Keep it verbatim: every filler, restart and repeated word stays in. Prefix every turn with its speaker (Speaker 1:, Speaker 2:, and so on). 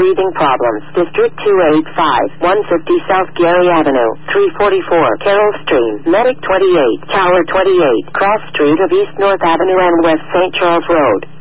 Speaker 1: breathing problems. District two eighty-five, one fifty South Gary Avenue, three forty-four Carroll Stream, Medic twenty-eight, Tower twenty-eight, Cross Street of East North Avenue and West Saint Charles Road.